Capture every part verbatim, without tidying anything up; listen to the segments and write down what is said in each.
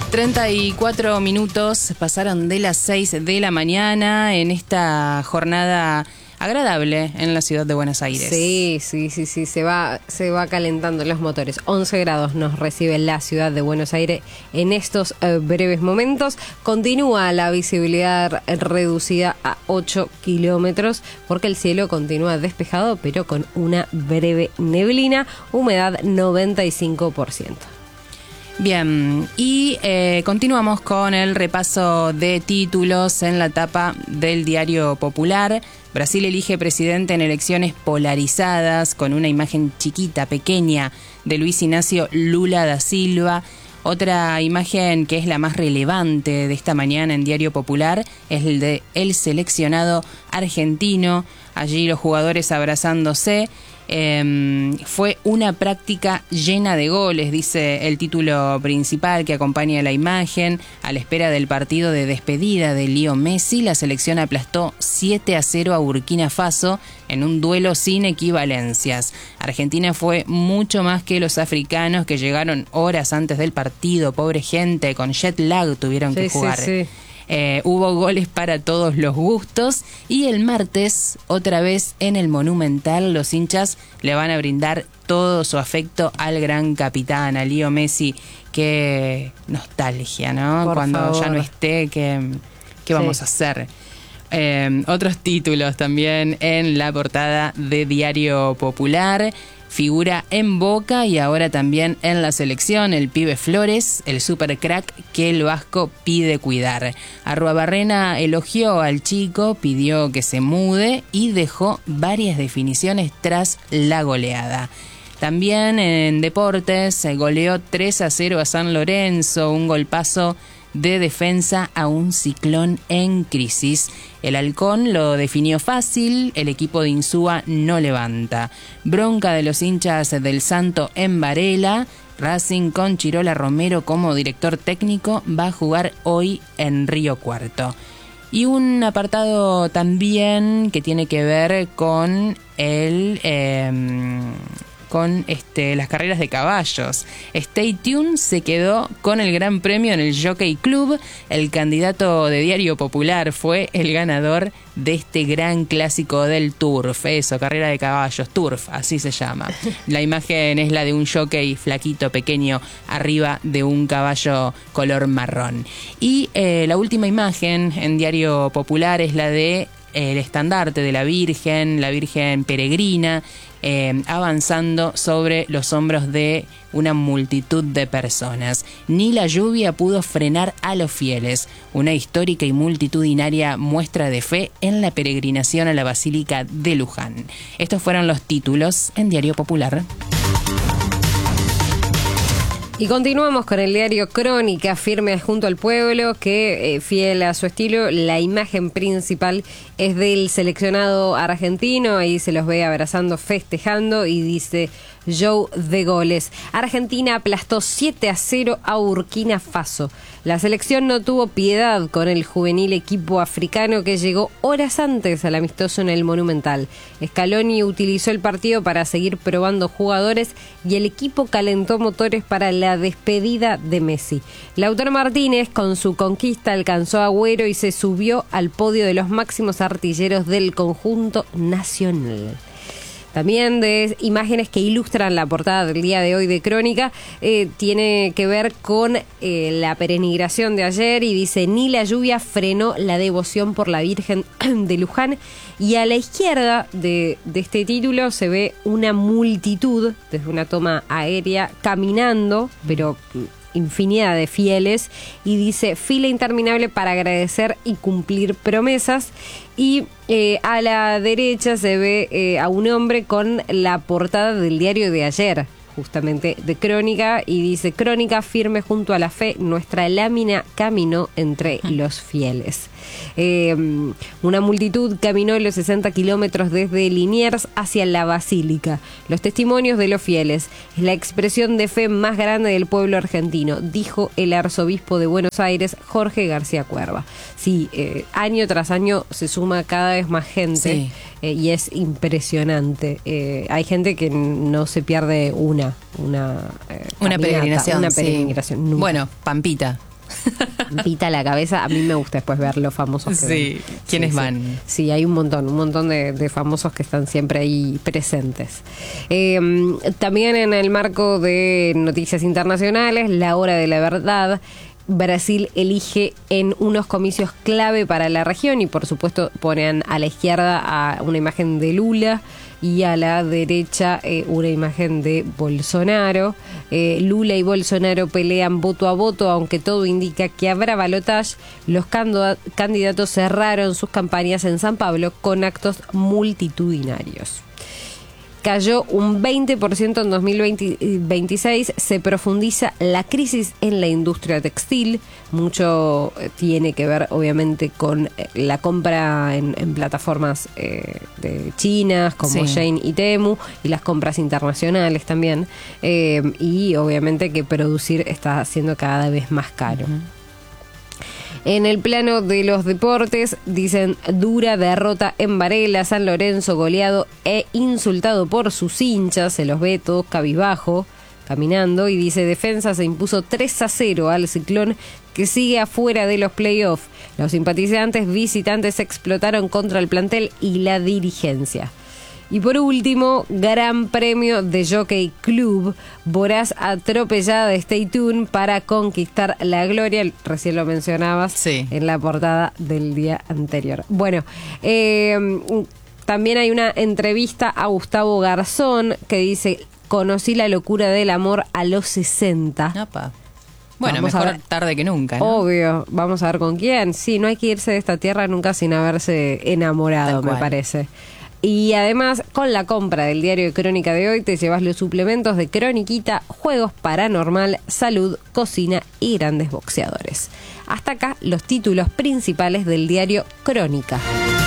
treinta y cuatro minutos pasaron de las seis de la mañana en esta jornada agradable en la ciudad de Buenos Aires. Sí, sí, sí, sí, se va, se va calentando los motores. once grados nos recibe la ciudad de Buenos Aires en estos eh, breves momentos. Continúa la visibilidad reducida a ocho kilómetros porque el cielo continúa despejado, pero con una breve neblina, humedad noventa y cinco por ciento. Bien, y eh, continuamos con el repaso de títulos en la tapa del Diario Popular. Brasil elige presidente en elecciones polarizadas con una imagen chiquita, pequeña, de Luis Ignacio Lula da Silva. Otra imagen que es la más relevante de esta mañana en Diario Popular es el de el seleccionado argentino. Allí los jugadores abrazándose. Eh, fue una práctica llena de goles, dice el título principal que acompaña la imagen. A la espera del partido de despedida de Leo Messi, la selección aplastó siete a cero a Burkina Faso en un duelo sin equivalencias. Argentina fue mucho más que los africanos que llegaron horas antes del partido. Pobre gente, con jet lag tuvieron sí, que jugar. Sí, sí. Eh, hubo goles para todos los gustos y el martes, otra vez en el Monumental, los hinchas le van a brindar todo su afecto al gran capitán, a Leo Messi. Qué nostalgia, ¿no? Por Cuando favor. ya no esté, ¿qué, qué vamos Sí. a hacer? Eh, otros títulos también en la portada de Diario Popular. Figura en Boca y ahora también en la selección el pibe Flores, el super crack que el Vasco pide cuidar. Arruabarrena elogió al chico, pidió que se mude y dejó varias definiciones tras la goleada. También en deportes goleó tres a cero a San Lorenzo, un golpazo de defensa a un Ciclón en crisis. El Halcón lo definió fácil, el equipo de Insúa no levanta. Bronca de los hinchas del Santo en Varela. Racing con Chirola Romero como director técnico va a jugar hoy en Río Cuarto. Y un apartado también que tiene que ver con el... Eh, con este, las carreras de caballos. Stay Tuned se quedó con el gran premio en el Jockey Club. El candidato de Diario Popular fue el ganador de este gran clásico del Turf. Eso, carrera de caballos, Turf, así se llama. La imagen es la de un jockey flaquito, pequeño, arriba de un caballo color marrón. Y eh, la última imagen en Diario Popular es la de el estandarte de la Virgen, la Virgen peregrina, eh, avanzando sobre los hombros de una multitud de personas. Ni la lluvia pudo frenar a los fieles. Una histórica y multitudinaria muestra de fe en la peregrinación a la Basílica de Luján. Estos fueron los títulos en Diario Popular. Y continuamos con el diario Crónica, firme junto al pueblo, que eh, fiel a su estilo, la imagen principal es del seleccionado argentino, ahí se los ve abrazando, festejando y dice show de goles. Argentina aplastó siete a cero a Burkina Faso. La selección no tuvo piedad con el juvenil equipo africano que llegó horas antes al amistoso en el Monumental. Scaloni utilizó el partido para seguir probando jugadores y el equipo calentó motores para la despedida de Messi. Lautaro Martínez con su conquista alcanzó a Agüero y se subió al podio de los máximos artilleros del conjunto nacional. También de imágenes que ilustran la portada del día de hoy de Crónica, eh, tiene que ver con eh, la peregrinación de ayer y dice, ni la lluvia frenó la devoción por la Virgen de Luján. Y a la izquierda de, de este título se ve una multitud, desde una toma aérea, caminando, pero infinidad de fieles, y dice fila interminable para agradecer y cumplir promesas. Y eh, a la derecha se ve eh, a un hombre con la portada del diario de ayer, justamente de Crónica, y dice Crónica firme junto a la fe, nuestra lámina caminó entre los fieles. Eh, una multitud caminó los sesenta kilómetros desde Liniers hacia la Basílica. Los testimonios de los fieles es la expresión de fe más grande del pueblo argentino, dijo el arzobispo de Buenos Aires, Jorge García Cuerva. Sí, eh, año tras año se suma cada vez más gente. Sí. Eh, y es impresionante. Eh, hay gente que no se pierde una una, eh, una peregrinación. Una peregrinación. Sí. Bueno, Pampita. pita la cabeza. A mí me gusta después ver los famosos que Sí, van. ¿quiénes sí, van? Sí. sí, hay un montón, un montón de, de famosos que están siempre ahí presentes. Eh, también en el marco de noticias internacionales, la hora de la verdad, Brasil elige en unos comicios clave para la región y por supuesto ponen a la izquierda a una imagen de Lula y a la derecha eh, una imagen de Bolsonaro. Eh, Lula y Bolsonaro pelean voto a voto, aunque todo indica que habrá balotaje. Los candidatos cerraron sus campañas en San Pablo con actos multitudinarios. Cayó un veinte por ciento en dos mil veintiséis, se profundiza la crisis en la industria textil, mucho tiene que ver obviamente con la compra en, en plataformas eh, de chinas como Sí. Shein y Temu y las compras internacionales también, eh, y obviamente que producir está siendo cada vez más caro. Uh-huh. En el plano de los deportes, dicen dura derrota en Varela, San Lorenzo goleado e insultado por sus hinchas, se los ve todos cabizbajo, caminando, y dice Defensa se impuso tres a cero al Ciclón que sigue afuera de los playoffs. Los simpatizantes visitantes explotaron contra el plantel y la dirigencia. Y por último, Gran Premio de Jockey Club, voraz atropellada de Stay Tuned para conquistar la gloria. Recién lo mencionabas sí. en la portada del día anterior. Bueno, eh, también hay una entrevista a Gustavo Garzón que dice: conocí la locura del amor a los sesenta. Opa. Bueno, vamos mejor tarde que nunca, ¿no? Obvio, vamos a ver con quién. Sí, no hay que irse de esta tierra nunca sin haberse enamorado, me parece. Y además, con la compra del diario de Crónica de hoy, te llevas los suplementos de Croniquita, juegos paranormal, salud, cocina y grandes boxeadores. Hasta acá los títulos principales del diario Crónica.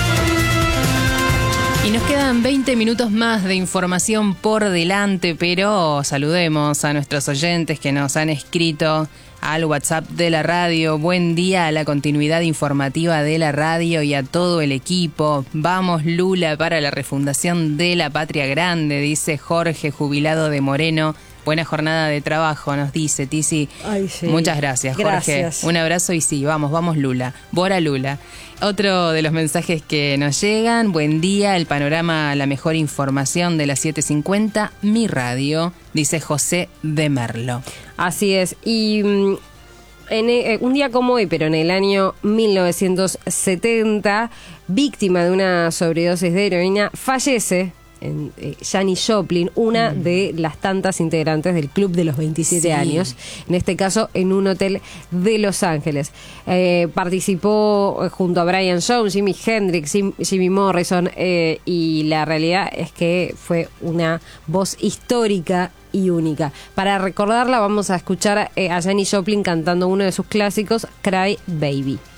Y nos quedan veinte minutos más de información por delante, pero saludemos a nuestros oyentes que nos han escrito al WhatsApp de la radio. Buen día a la continuidad informativa de la radio y a todo el equipo. Vamos Lula para la refundación de la Patria Grande, dice Jorge, jubilado de Moreno. Buena jornada de trabajo, nos dice Tizi. Ay, sí. Muchas gracias, Jorge. Gracias. Un abrazo y sí, vamos, vamos Lula. Bora Lula. Otro de los mensajes que nos llegan: buen día, el panorama, la mejor información de las siete cincuenta, mi radio, dice José de Merlo. Así es, y en eh, un día como hoy, pero en el año mil novecientos setenta, víctima de una sobredosis de heroína, fallece en, eh, Janis Joplin, una mm. de las tantas integrantes del Club de los veintisiete sí. años, en este caso en un hotel de Los Ángeles. Eh, participó junto a Brian Jones, Jimi Hendrix, Jim, Jimmy Morrison, eh, y la realidad es que fue una voz histórica y única. Para recordarla vamos a escuchar eh, a Janis Joplin cantando uno de sus clásicos, Cry Baby.